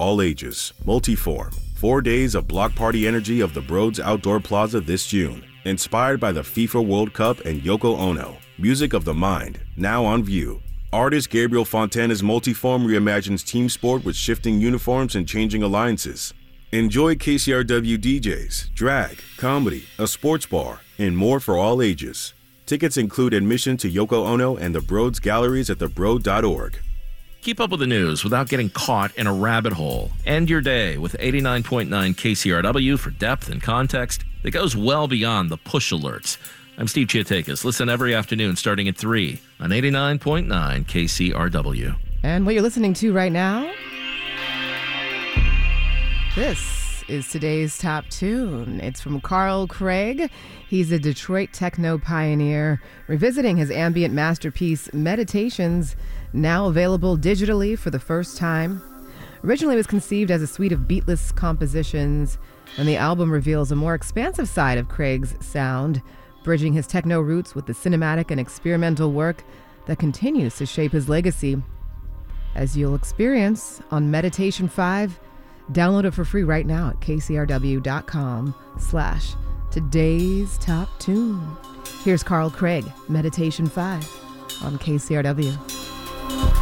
all ages. Multiform. 4 days of block party energy of the Broads Outdoor Plaza this June. Inspired by the FIFA World Cup and Yoko Ono. Music of the Mind, now on view. Artist Gabriel Fontana's Multiform reimagines team sport with shifting uniforms and changing alliances. Enjoy KCRW DJs, drag, comedy, a sports bar, and more for all ages. Tickets include admission to Yoko Ono and the Broads Galleries at thebroad.org. Keep up with the news without getting caught in a rabbit hole. End your day with 89.9 KCRW for depth and context that goes well beyond the push alerts. I'm Steve Chiatakis. Listen every afternoon starting at 3 on 89.9 KCRW. And what you're listening to right now, this is today's top tune. It's from Carl Craig. He's a Detroit techno pioneer, revisiting his ambient masterpiece, Meditations, now available digitally for the first time. Originally it was conceived as a suite of beatless compositions, and the album reveals a more expansive side of Craig's sound, bridging his techno roots with the cinematic and experimental work that continues to shape his legacy. As you'll experience on Meditation 5, download it for free right now at kcrw.com/today's top tune. Here's Carl Craig, Meditation 5 on KCRW.